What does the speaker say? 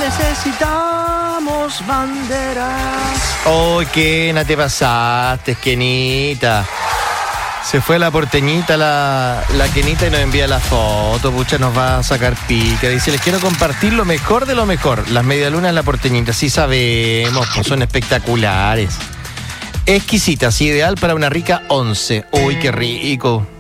necesitamos banderas. Oh, Kena, te pasaste, Kenita. Se fue la porteñita, la Kenita, y nos envía la foto. Pucha, nos va a sacar pica. Dice, les quiero compartir lo mejor de lo mejor. Las medialunas de la porteñita, sí sabemos, pues son espectaculares. Exquisitas, ideal para una rica once. Uy, qué rico.